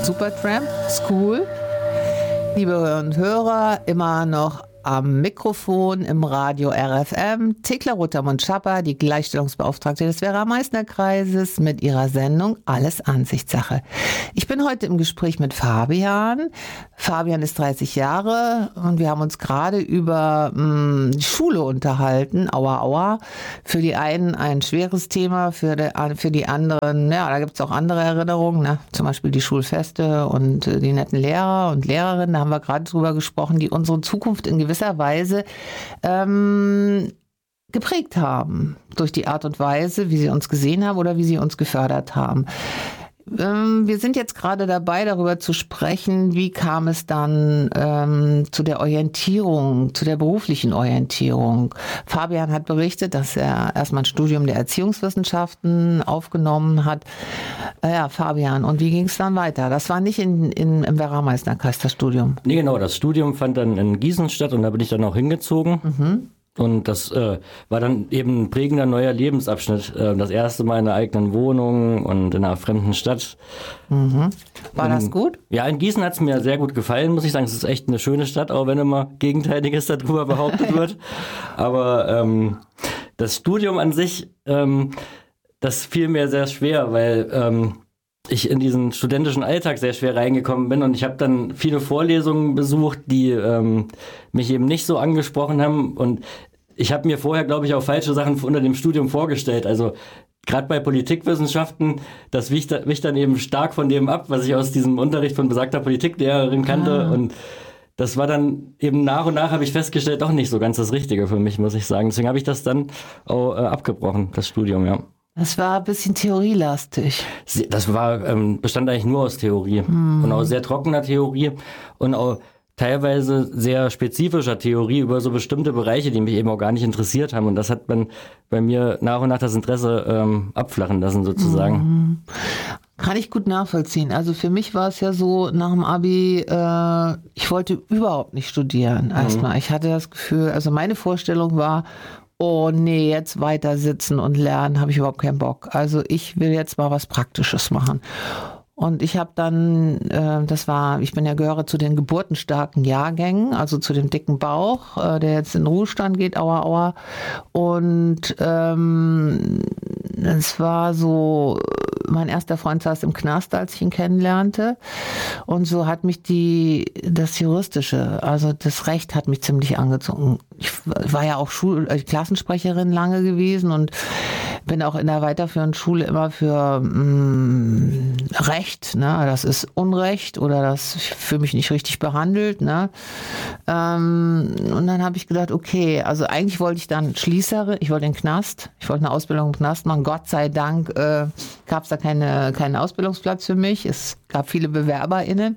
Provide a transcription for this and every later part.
Supertramp School. Liebe Hörerinnen und Hörer, immer noch am Mikrofon im Radio RFM, Thekla Rotermund-Schapper, die Gleichstellungsbeauftragte des Werra-Meißner-Kreises mit ihrer Sendung Alles Ansichtssache. Ich bin heute im Gespräch mit Fabian. Fabian ist 30 Jahre und wir haben uns gerade über die Schule unterhalten. Aua, aua. Für die einen ein schweres Thema, für die anderen, ja, da gibt es auch andere Erinnerungen, ne? Zum Beispiel die Schulfeste und die netten Lehrer und Lehrerinnen, da haben wir gerade drüber gesprochen, die unsere Zukunft in gewisser Weise geprägt haben durch die Art und Weise, wie sie uns gesehen haben oder wie sie uns gefördert haben. Wir sind jetzt gerade dabei, darüber zu sprechen, wie kam es dann zu der Orientierung, zu der beruflichen Orientierung. Fabian hat berichtet, dass er erstmal ein Studium der Erziehungswissenschaften aufgenommen hat. Ja, Fabian, und wie ging es dann weiter? Das war nicht im Werra-Meißner-Kreis, das Studium. Nee, genau, das Studium fand dann in Gießen statt und da bin ich dann auch hingezogen. Mhm. Und das war dann eben ein prägender neuer Lebensabschnitt. Das erste Mal in einer eigenen Wohnung und in einer fremden Stadt. Mhm. War das gut? Ja, in Gießen hat es mir sehr gut gefallen, muss ich sagen. Es ist echt eine schöne Stadt, auch wenn immer Gegenteiliges darüber behauptet wird. Aber das Studium an sich, das fiel mir sehr schwer, weil ich in diesen studentischen Alltag sehr schwer reingekommen bin und ich habe dann viele Vorlesungen besucht, die mich eben nicht so angesprochen haben und ich habe mir vorher, glaube ich, auch falsche Sachen unter dem Studium vorgestellt. Also gerade bei Politikwissenschaften, das wich dann eben stark von dem ab, was ich aus diesem Unterricht von besagter Politiklehrerin kannte und das war dann eben nach und nach habe ich festgestellt, doch nicht so ganz das Richtige für mich, muss ich sagen. Deswegen habe ich das dann auch abgebrochen, das Studium, ja. Das war ein bisschen theorielastig. Das war bestand eigentlich nur aus Theorie und aus sehr trockener Theorie und auch teilweise sehr spezifischer Theorie über so bestimmte Bereiche, die mich eben auch gar nicht interessiert haben. Und das hat dann bei mir nach und nach das Interesse abflachen lassen sozusagen. Kann ich gut nachvollziehen. Also für mich war es ja so, nach dem Abi, ich wollte überhaupt nicht studieren erstmal. Ich hatte das Gefühl, also meine Vorstellung war, oh nee, jetzt weiter sitzen und lernen, habe ich überhaupt keinen Bock. Also ich will jetzt mal was Praktisches machen. Und ich habe dann, gehöre zu den geburtenstarken Jahrgängen, also zu dem dicken Bauch, der jetzt in den Ruhestand geht, aua, aua. Und es war so, mein erster Freund saß im Knast, als ich ihn kennenlernte. Und so hat mich das Juristische, also das Recht hat mich ziemlich angezogen. Ich war ja auch Klassensprecherin lange gewesen und bin auch in der weiterführenden Schule immer für Recht, ne? Das ist Unrecht oder das für mich nicht richtig behandelt, ne? Und dann habe ich gedacht, okay, also eigentlich wollte ich dann Schließerin, ich wollte in den Knast, ich wollte eine Ausbildung im Knast machen. Gott sei Dank gab es da keinen Ausbildungsplatz für mich. Es gab viele BewerberInnen.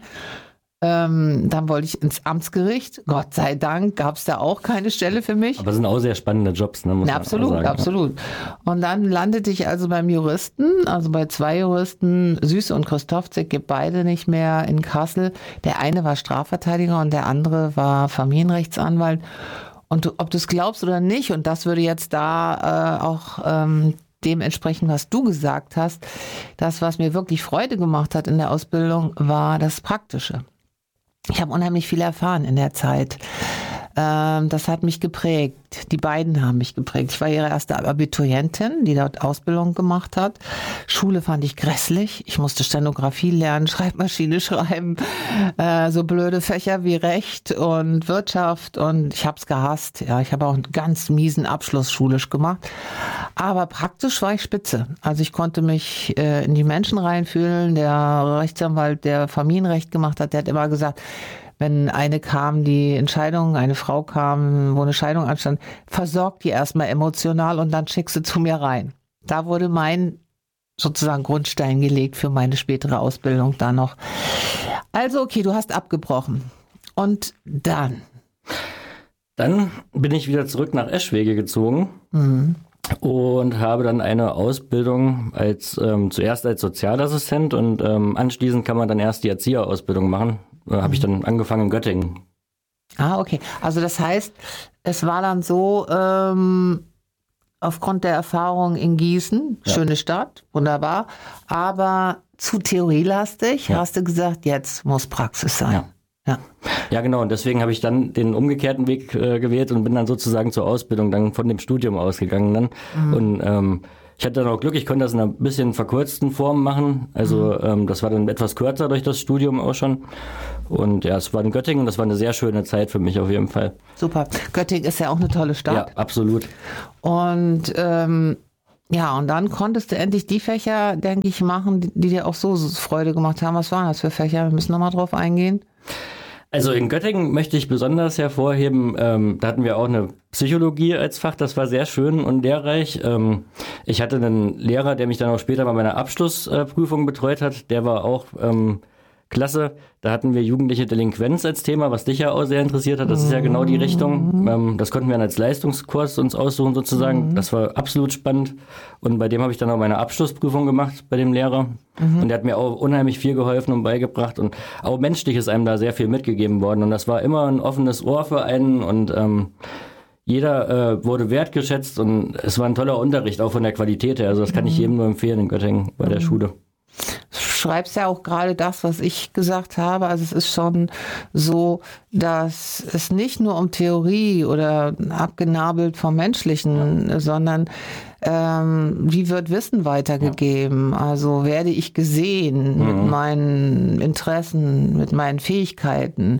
Dann wollte ich ins Amtsgericht. Gott sei Dank gab es da auch keine Stelle für mich. Aber es sind auch sehr spannende Jobs, ne? Muss man absolut, sagen. Absolut. Und dann landete ich also beim Juristen, also bei 2 Juristen, Süße und Christofzig, gibt beide nicht mehr in Kassel. Der eine war Strafverteidiger und der andere war Familienrechtsanwalt. Und ob du es glaubst oder nicht, und das würde jetzt da auch dementsprechend, was du gesagt hast, das, was mir wirklich Freude gemacht hat in der Ausbildung, war das Praktische. Ich habe unheimlich viel erfahren in der Zeit. Das hat mich geprägt. Die beiden haben mich geprägt. Ich war ihre erste Abiturientin, die dort Ausbildung gemacht hat. Schule fand ich grässlich. Ich musste Stenografie lernen, Schreibmaschine schreiben, so blöde Fächer wie Recht und Wirtschaft und ich habe es gehasst. Ja, ich habe auch einen ganz miesen Abschluss schulisch gemacht. Aber praktisch war ich spitze. Also ich konnte mich in die Menschen reinfühlen. Der Rechtsanwalt, der Familienrecht gemacht hat, der hat immer gesagt, wenn eine Frau kam, wo eine Scheidung anstand, versorg die erstmal emotional und dann schick sie zu mir rein. Da wurde mein sozusagen Grundstein gelegt für meine spätere Ausbildung da noch. Also okay, du hast abgebrochen. Und dann? Dann bin ich wieder zurück nach Eschwege gezogen und habe dann eine Ausbildung zuerst als Sozialassistent und anschließend kann man dann erst die Erzieherausbildung machen. Habe ich dann angefangen in Göttingen. Ah, okay. Also das heißt, es war dann so, aufgrund der Erfahrung in Gießen, schöne Stadt, wunderbar, aber zu theorielastig, hast du gesagt, jetzt muss Praxis sein. Ja, genau. Und deswegen habe ich dann den umgekehrten Weg gewählt und bin dann sozusagen zur Ausbildung dann von dem Studium ausgegangen dann. Und ich hatte dann auch Glück, ich konnte das in einer bisschen verkürzten Form machen. Also das war dann etwas kürzer durch das Studium auch schon. Und ja, es war in Göttingen und das war eine sehr schöne Zeit für mich auf jeden Fall. Super. Göttingen ist ja auch eine tolle Stadt. Ja, absolut. Und und dann konntest du endlich die Fächer, denke ich, machen, die dir auch so Freude gemacht haben. Was waren das für Fächer? Wir müssen nochmal drauf eingehen. Also in Göttingen möchte ich besonders hervorheben, da hatten wir auch eine Psychologie als Fach, das war sehr schön und lehrreich. Ich hatte einen Lehrer, der mich dann auch später bei meiner Abschlussprüfung betreut hat, der war auch klasse. Da hatten wir jugendliche Delinquenz als Thema, was dich ja auch sehr interessiert hat. Das ist ja genau die Richtung. Das konnten wir dann als Leistungskurs uns aussuchen sozusagen. Das war absolut spannend. Und bei dem habe ich dann auch meine Abschlussprüfung gemacht, bei dem Lehrer. Und der hat mir auch unheimlich viel geholfen und beigebracht. Und auch menschlich ist einem da sehr viel mitgegeben worden. Und das war immer ein offenes Ohr für einen. Und jeder wurde wertgeschätzt. Und es war ein toller Unterricht, auch von der Qualität her. Also das kann ich jedem nur empfehlen in Göttingen bei der Schule. Du schreibst ja auch gerade das, was ich gesagt habe. Also es ist schon so, dass es nicht nur um Theorie oder abgenabelt vom Menschlichen, sondern wie wird Wissen weitergegeben? Also werde ich gesehen mit meinen Interessen, mit meinen Fähigkeiten?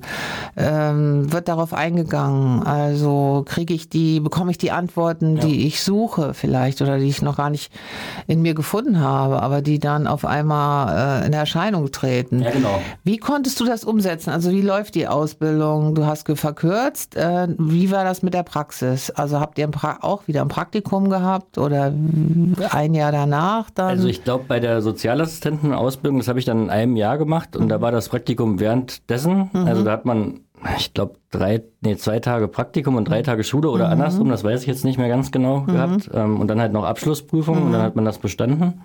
Wird darauf eingegangen? Also bekomme ich die Antworten, die ich suche vielleicht oder die ich noch gar nicht in mir gefunden habe, aber die dann auf einmal in Erscheinung treten. Ja, genau. Wie konntest du das umsetzen? Also wie läuft die Ausbildung? Du hast verkürzt. Wie war das mit der Praxis? Also habt ihr auch wieder ein Praktikum gehabt oder ein Jahr danach dann? Also ich glaube, bei der Sozialassistentenausbildung, das habe ich dann in einem Jahr gemacht und da war das Praktikum währenddessen. Also da hat man, ich glaube, 2 Tage Praktikum und 3 Tage Schule oder andersrum, das weiß ich jetzt nicht mehr ganz genau gehabt. Und dann halt noch Abschlussprüfung und dann hat man das bestanden.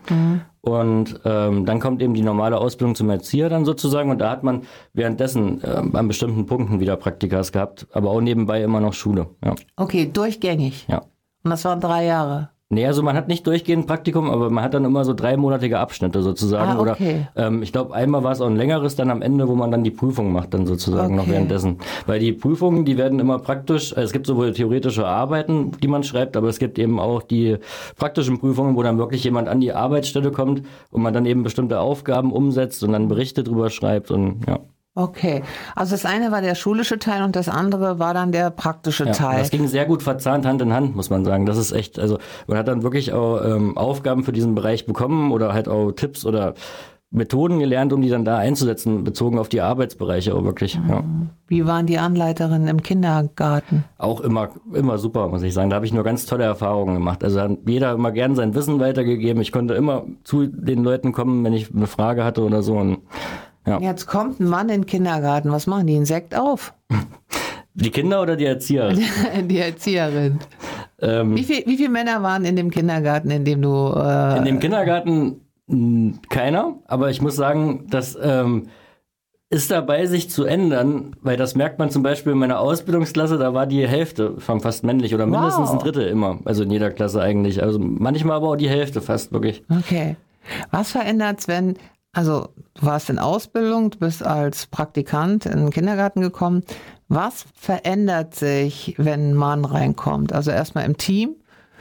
Und dann kommt eben die normale Ausbildung zum Erzieher dann sozusagen und da hat man währenddessen an bestimmten Punkten wieder Praktikas gehabt, aber auch nebenbei immer noch Schule. Ja. Okay, durchgängig. Ja. Und das waren 3 Jahre. Nee, also man hat nicht durchgehend Praktikum, aber man hat dann immer so 3-monatige Abschnitte sozusagen. Okay. Oder ich glaube, einmal war es auch ein längeres dann am Ende, wo man dann die Prüfung macht dann sozusagen noch währenddessen. Weil die Prüfungen, die werden immer praktisch, es gibt sowohl theoretische Arbeiten, die man schreibt, aber es gibt eben auch die praktischen Prüfungen, wo dann wirklich jemand an die Arbeitsstelle kommt und man dann eben bestimmte Aufgaben umsetzt und dann Berichte drüber schreibt und ja. Okay, also das eine war der schulische Teil und das andere war dann der praktische Teil. Das ging sehr gut verzahnt Hand in Hand, muss man sagen. Das ist echt, also man hat dann wirklich auch Aufgaben für diesen Bereich bekommen oder halt auch Tipps oder Methoden gelernt, um die dann da einzusetzen, bezogen auf die Arbeitsbereiche auch wirklich. Ja. Wie waren die Anleiterinnen im Kindergarten? Auch immer super, muss ich sagen. Da habe ich nur ganz tolle Erfahrungen gemacht. Also hat jeder immer gern sein Wissen weitergegeben. Ich konnte immer zu den Leuten kommen, wenn ich eine Frage hatte oder so. Und ja. Jetzt kommt ein Mann in den Kindergarten. Was machen die? Einen Sekt auf? Die Kinder oder die Erzieherin? Die Erzieherin. Wie viele Männer waren in dem Kindergarten, in dem du... In dem Kindergarten keiner. Aber ich muss sagen, das ist dabei, sich zu ändern. Weil das merkt man zum Beispiel in meiner Ausbildungsklasse. Da war die Hälfte schon fast männlich oder mindestens ein Drittel immer. Also in jeder Klasse eigentlich. Also manchmal aber auch die Hälfte fast wirklich. Okay. Was verändert's, wenn... Also du warst in Ausbildung, du bist als Praktikant in den Kindergarten gekommen. Was verändert sich, wenn ein Mann reinkommt? Also erstmal im Team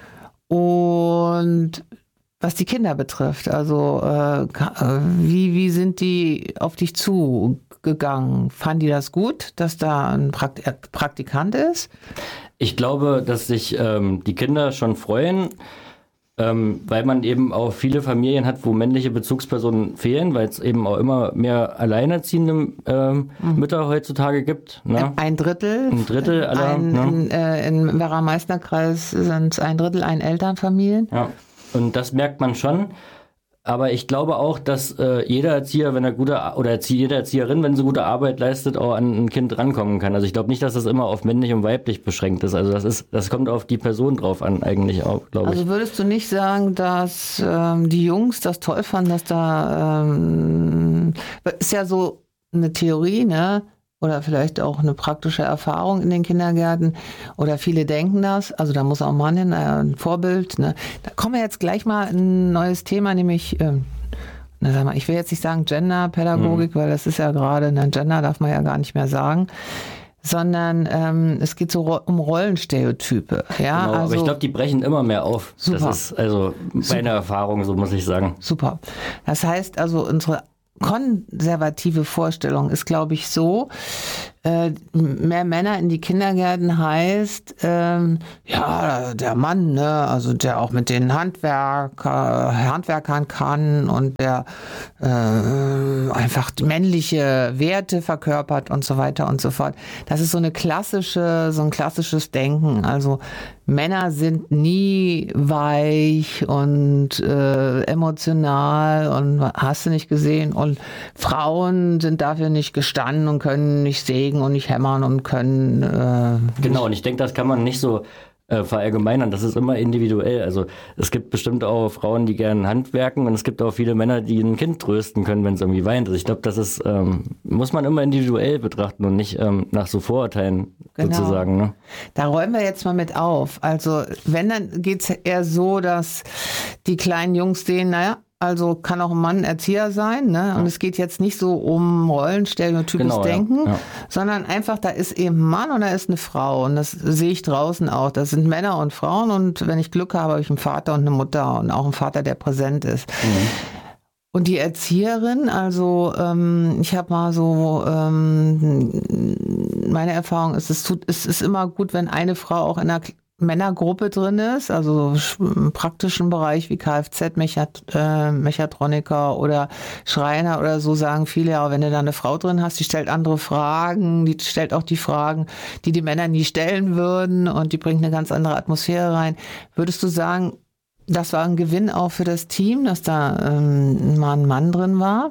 und was die Kinder betrifft. Also wie sind die auf dich zugegangen? Fanden die das gut, dass da ein Praktikant ist? Ich glaube, dass sich die Kinder schon freuen. Weil man eben auch viele Familien hat, wo männliche Bezugspersonen fehlen, weil es eben auch immer mehr alleinerziehende Mütter heutzutage gibt. Ne? Ein Drittel? Ein Drittel aller. Im Werra-Meißner-Kreis sind es 1/3 Einelternfamilien. Ja, und das merkt man schon. Aber ich glaube auch, dass jeder Erzieher, wenn er jede Erzieherin, wenn sie gute Arbeit leistet, auch an ein Kind rankommen kann. Also ich glaube nicht, dass das immer auf männlich und weiblich beschränkt ist. Also das kommt auf die Person drauf an eigentlich auch, glaube ich. Also würdest du nicht sagen, dass die Jungs das toll fanden, dass da ist ja so eine Theorie, ne? Oder vielleicht auch eine praktische Erfahrung in den Kindergärten. Oder viele denken das. Also da muss auch ein Mann hin, ein Vorbild. Ne? Da kommen wir jetzt gleich mal ein neues Thema, nämlich na, sag mal, ich will jetzt nicht sagen Genderpädagogik, weil das ist ja gerade, Gender darf man ja gar nicht mehr sagen, sondern es geht so um Rollenstereotype. Ja, Genau, also, aber ich glaube, die brechen immer mehr auf. Super. Das ist also meine Erfahrung, so muss ich sagen. Super. Das heißt also, unsere konservative Vorstellung ist, glaube ich, so, mehr Männer in die Kindergärten heißt, ja, der Mann, ne, also der auch mit den Handwerkern kann und der einfach männliche Werte verkörpert und so weiter und so fort. Das ist so ein klassisches Denken. Also Männer sind nie weich und emotional und hast du nicht gesehen, und Frauen sind dafür nicht gestanden und können nicht sägen und nicht hämmern und können Genau, und ich denke, das kann man nicht so verallgemeinern. Das ist immer individuell. Also es gibt bestimmt auch Frauen, die gerne handwerken, und es gibt auch viele Männer, die ein Kind trösten können, wenn es irgendwie weint. Also ich glaube, das ist muss man immer individuell betrachten und nicht nach so Vorurteilen sozusagen. Ne? Da räumen wir jetzt mal mit auf. Also wenn, dann geht's eher so, dass die kleinen Jungs sehen, naja, also kann auch ein Mann Erzieher sein, ne? Und es geht jetzt nicht so um rollenstereotypes Denken, sondern einfach, da ist eben ein Mann und da ist eine Frau. Und das sehe ich draußen auch. Das sind Männer und Frauen, und wenn ich Glück habe, habe ich einen Vater und eine Mutter und auch einen Vater, der präsent ist. Und die Erzieherin, also ich habe mal so, meine Erfahrung ist, es ist immer gut, wenn eine Frau auch in einer Männergruppe drin ist, also im praktischen Bereich wie Kfz-Mechatroniker oder Schreiner oder so, sagen viele, ja, wenn du da eine Frau drin hast, die stellt andere Fragen, die stellt auch die Fragen, die die Männer nie stellen würden, und die bringt eine ganz andere Atmosphäre rein. Würdest du sagen, das war ein Gewinn auch für das Team, dass da mal ein Mann drin war?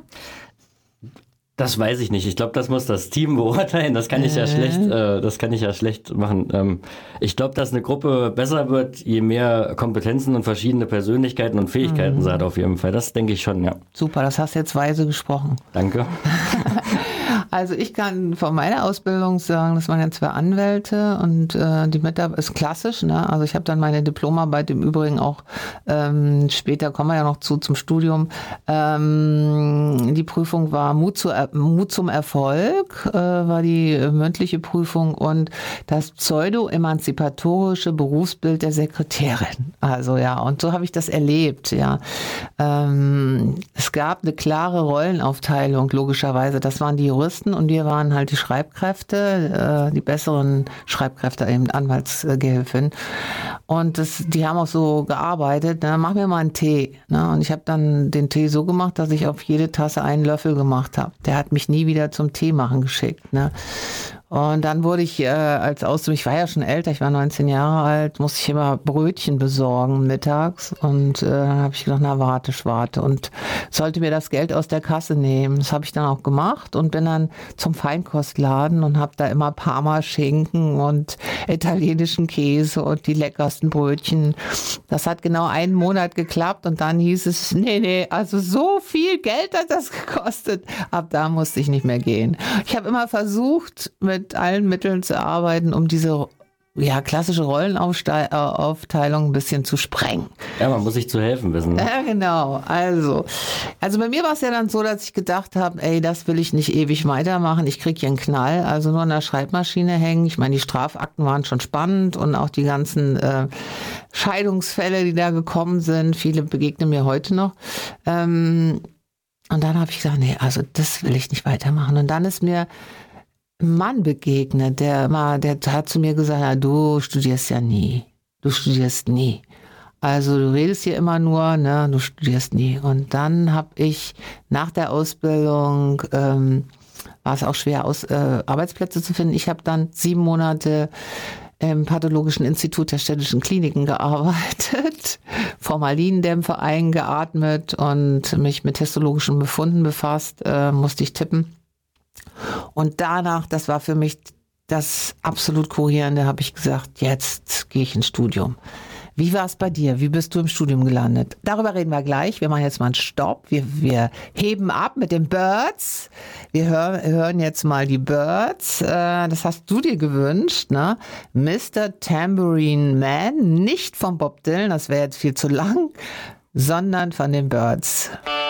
Das weiß ich nicht. Ich glaube, das muss das Team beurteilen. Das kann ich ja schlecht machen. Ich glaube, dass eine Gruppe besser wird, je mehr Kompetenzen und verschiedene Persönlichkeiten und Fähigkeiten sie hat, auf jeden Fall. Das denke ich schon, ja. Super, das hast du jetzt weise gesprochen. Danke. Also ich kann von meiner Ausbildung sagen, das waren ja 2 Anwälte, und die Mitarbeit ist klassisch, ne? Also ich habe dann meine Diplomarbeit im Übrigen auch, später kommen wir ja noch zum Studium, die Prüfung war Mut zum Erfolg, war die mündliche Prüfung, und das pseudo-emanzipatorische Berufsbild der Sekretärin. Also ja, und so habe ich das erlebt, ja. Es gab eine klare Rollenaufteilung, logischerweise. Das waren die Juristen, und wir waren halt die Schreibkräfte, die besseren Schreibkräfte, eben Anwaltsgehilfin. Und die haben auch so gearbeitet, ne, mach mir mal einen Tee. Ne? Und ich habe dann den Tee so gemacht, dass ich auf jede Tasse einen Löffel gemacht habe. Der hat mich nie wieder zum Tee machen geschickt. Ne? Und dann wurde ich als Auszubildender, ich war ja schon älter, ich war 19 Jahre alt, musste ich immer Brötchen besorgen mittags, und dann habe ich gedacht, na warte, schwarte, und sollte mir das Geld aus der Kasse nehmen. Das habe ich dann auch gemacht und bin dann zum Feinkostladen und habe da immer Parmaschinken und italienischen Käse und die leckersten Brötchen. Das hat genau einen Monat geklappt, und dann hieß es, nee, also so viel Geld hat das gekostet. Ab da musste ich nicht mehr gehen. Ich habe immer versucht, mit allen Mitteln zu arbeiten, um diese klassische Rollenaufteilung ein bisschen zu sprengen. Ja, man muss sich zu helfen wissen. Ne? Ja, genau. Also bei mir war es ja dann so, dass ich gedacht habe, ey, das will ich nicht ewig weitermachen. Ich kriege hier einen Knall, also nur an der Schreibmaschine hängen. Ich meine, die Strafakten waren schon spannend, und auch die ganzen Scheidungsfälle, die da gekommen sind. Viele begegnen mir heute noch. Und dann habe ich gesagt, nee, also das will ich nicht weitermachen. Und dann ist mir ein Mann begegnet, der hat zu mir gesagt, ja, du studierst ja nie. Du studierst nie. Also du redest hier immer nur, ne, du studierst nie. Und dann habe ich nach der Ausbildung, war es auch schwer, Arbeitsplätze zu finden. Ich habe dann 7 Monate im Pathologischen Institut der Städtischen Kliniken gearbeitet, Formalindämpfe eingeatmet und mich mit histologischen Befunden befasst, musste ich tippen. Und danach, das war für mich das absolut Kurierende, habe ich gesagt, jetzt gehe ich ins Studium. Wie war es bei dir? Wie bist du im Studium gelandet? Darüber reden wir gleich. Wir machen jetzt mal einen Stopp. Wir heben ab mit den Birds. Wir hören jetzt mal die Birds. Das hast du dir gewünscht, ne? Mr. Tambourine Man, nicht von Bob Dylan, das wäre jetzt viel zu lang, sondern von den Birds.